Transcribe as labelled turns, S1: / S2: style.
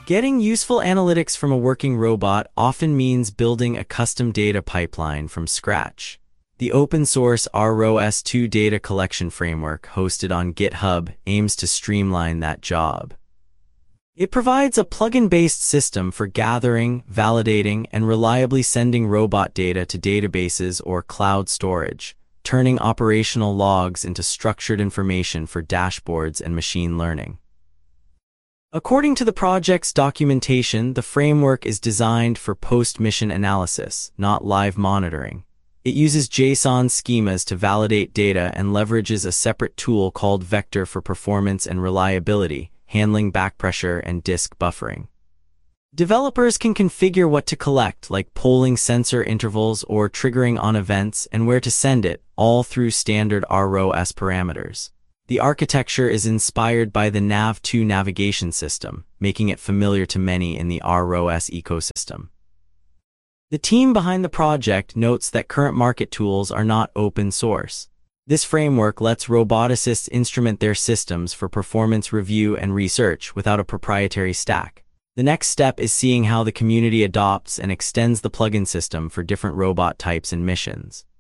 S1: Getting useful analytics from a working robot often means building a custom data pipeline from scratch. The open-source ROS2 data collection framework hosted on GitHub aims to streamline that job. It provides a plugin-based system for gathering, validating, and reliably sending robot data to databases or cloud storage, turning operational logs into structured information for dashboards and machine learning. According to the project's documentation, the framework is designed for post-mission analysis, not live monitoring. It uses JSON schemas to validate data and leverages a separate tool called Vector for performance and reliability, handling backpressure and disk buffering. Developers can configure what to collect, like polling sensor intervals or triggering on events, and where to send it, all through standard ROS parameters. The architecture is inspired by the Nav2 navigation system, making it familiar to many in the ROS ecosystem. The team behind the project notes that current market tools are not open source. This framework lets roboticists instrument their systems for performance review and research without a proprietary stack. The next step is seeing how the community adopts and extends the plugin system for different robot types and missions.